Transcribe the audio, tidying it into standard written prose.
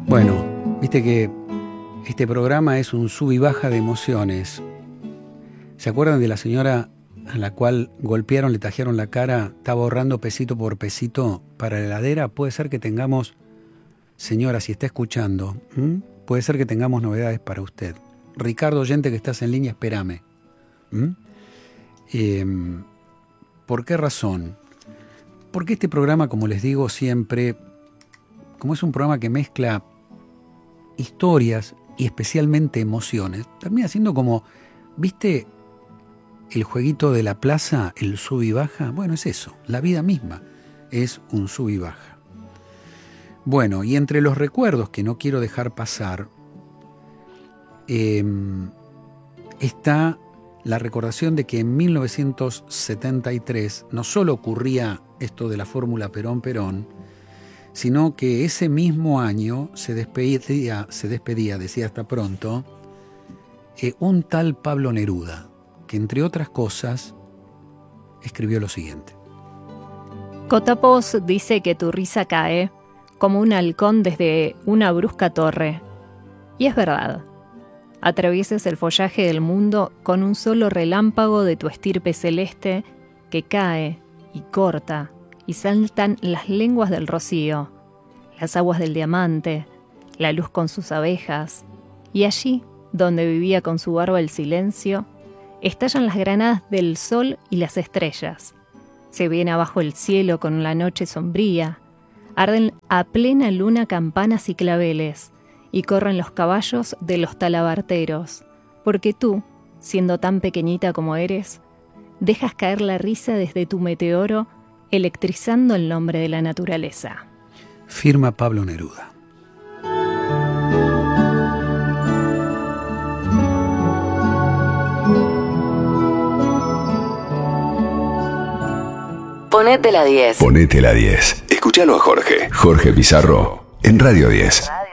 Bueno, viste que este programa es un sub y baja de emociones. ¿Se acuerdan de la señora a la cual golpearon, le tajearon la cara, estaba ahorrando pesito por pesito para la heladera? Puede ser que tengamos, señora, si está escuchando, puede ser que tengamos novedades para usted. Ricardo, oyente que estás en línea, espérame. ¿Por qué razón? Porque este programa, como les digo siempre, como es un programa que mezcla historias y especialmente emociones, termina siendo como, ¿viste el jueguito de la plaza, el sub y baja? Bueno, es eso, la vida misma es un sub y baja. Bueno, y entre los recuerdos que no quiero dejar pasar, está la recordación de que en 1973 no solo ocurría esto de la fórmula Perón-Perón, sino que ese mismo año se despedía, decía hasta pronto, un tal Pablo Neruda, que entre otras cosas escribió lo siguiente. Cotapos dice que tu risa cae como un halcón desde una brusca torre. Y es verdad. Atraviesas el follaje del mundo con un solo relámpago de tu estirpe celeste que cae y corta y saltan las lenguas del rocío, las aguas del diamante, la luz con sus abejas, y allí, donde vivía con su barba el silencio, estallan las granadas del sol y las estrellas. Se viene abajo el cielo con la noche sombría, arden a plena luna campanas y claveles, y corren los caballos de los talabarteros, porque tú, siendo tan pequeñita como eres, dejas caer la risa desde tu meteoro, electrizando el nombre de la naturaleza. Firma Pablo Neruda. Ponete la 10. Ponete la 10. Escuchalo a Jorge Pizarro en Radio 10.